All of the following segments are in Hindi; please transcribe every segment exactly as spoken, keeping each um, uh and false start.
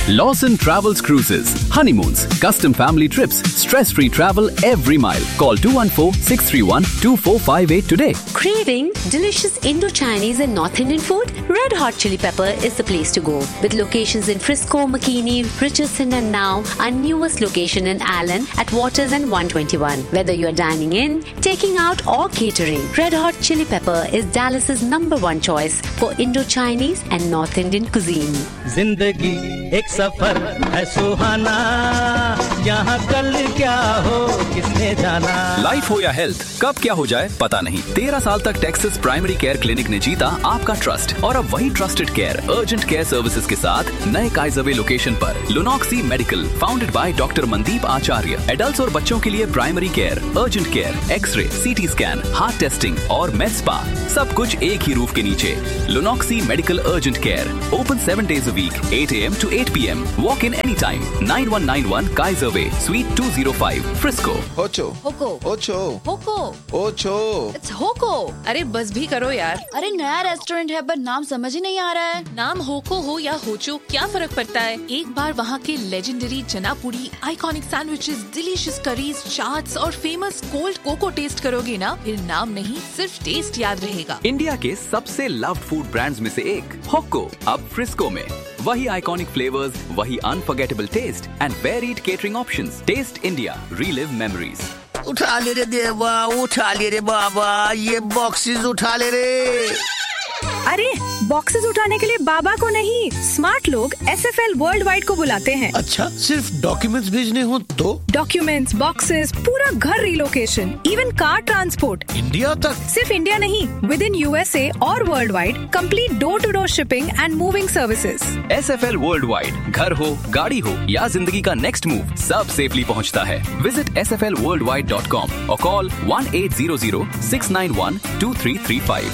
Lawson Travels Cruises, honeymoons, custom family trips, stress-free travel every mile. Call two one four, six three one, two four five eight today. Craving delicious Indo-Chinese and North Indian food? Red Hot Chili Pepper is the place to go. With locations in Frisco, McKinney, Richardson and now our newest location in Allen at Waters and one twenty-one. Whether you're dining in, taking out or catering, Red Hot Chili Pepper is Dallas's number one choice for Indo-Chinese and North Indian cuisine. जिंदगी एक सफर है सुहाना, यहाँ कल क्या हो किसने जाना। लाइफ हो या हेल्थ, कब क्या हो जाए पता नहीं। तेरह साल तक टेक्सास प्राइमरी केयर क्लिनिक ने जीता आपका ट्रस्ट और अब वही trusted care urgent care services के साथ नए काइजरवे लोकेशन पर लुनॉक्सी medical, founded by doctor Mandeep Acharya. Adults और बच्चों के लिए primary care, urgent care, x ray, CT scan, heart testing और med spa, सब कुछ एक ही रूफ के नीचे। लुनॉक्सी medical urgent care, open seven days a week, eight a m to eight p m Walk in anytime. nine one nine one Kaiser Way, Suite two oh five, Frisco. Ocho. Hoko. Ocho. Hoko. Ocho. It's Hoko. अरे बस भी करो यार। अरे नया रेस्टोरेंट है पर नाम समझ ही नहीं आ रहा है। नाम होको हो या होचो क्या फर्क पड़ता है। एक बार वहाँ के लेजेंडरी चना पूरी, iconic sandwiches, delicious curries, chaats और फेमस कोल्ड कोको टेस्ट करोगे ना, फिर नाम नहीं सिर्फ टेस्ट याद रहेगा। इंडिया के सबसे लव्ड फूड ब्रांड्स में से एक होको अब फ्रिस्को में। वही आइकॉनिक फ्लेवर्स, वही unforgettable test and varied catering options. Test India, relive memories. उठा ले रे देवा, उठा ले रे बाबा, ये बॉक्सेस उठा ले रे। अरे बॉक्सेस उठाने के लिए बाबा को नहीं, स्मार्ट लोग S F L world wide को बुलाते हैं। अच्छा, सिर्फ डॉक्यूमेंट्स भेजने हो तो? डॉक्यूमेंट्स, बॉक्सेस, पूरा घर relocation, even car transport India तक। सिर्फ इंडिया नहीं, विद इन यूएसए और world wide, complete door to door shipping and moving services. S F L world wide, घर हो, गाड़ी हो या जिंदगी का नेक्स्ट मूव, सब सेफली पहुंचता है। Visit S F L world wide dot com और call one eight hundred, six nine one, two three three five.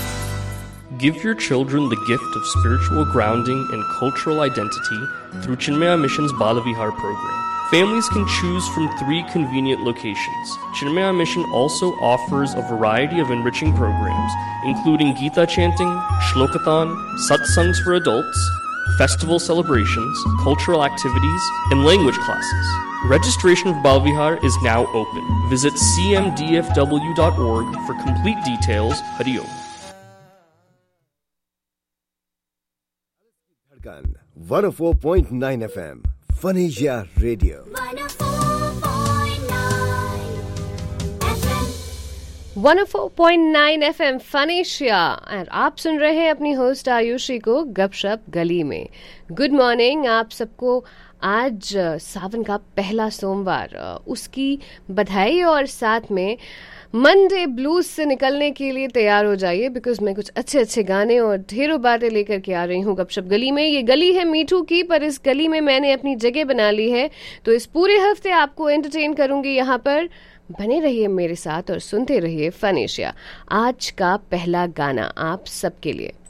Give your children the gift of spiritual grounding and cultural identity through Chinmaya Mission's Balavihar program. Families can choose from three convenient locations. Chinmaya Mission also offers a variety of enriching programs, including Gita chanting, Shlokathon, satsangs for adults, festival celebrations, cultural activities, and language classes. Registration for Balavihar is now open. Visit c m d f w dot org for complete details. Hari Om. one oh four point nine F M, Phonesia Radio. one oh four point nine F M. one oh four point nine F M Phonesia, और आप सुन रहे हैं अपनी होस्ट आयुषी को गपशप गली में। गुड मॉर्निंग आप सबको। आज सावन का पहला सोमवार, उसकी बधाई और साथ में मंडे ब्लूज से निकलने के लिए तैयार हो जाइए, बिकॉज मैं कुछ अच्छे अच्छे गाने और ढेरों बातें लेकर के आ रही हूँ गपशप गली में। ये गली है मीठू की, पर इस गली में मैंने अपनी जगह बना ली है, तो इस पूरे हफ्ते आपको एंटरटेन करूंगी यहाँ पर। बने रहिए मेरे साथ और सुनते रहिए फनेशिया। आज का पहला गाना आप सबके लिए।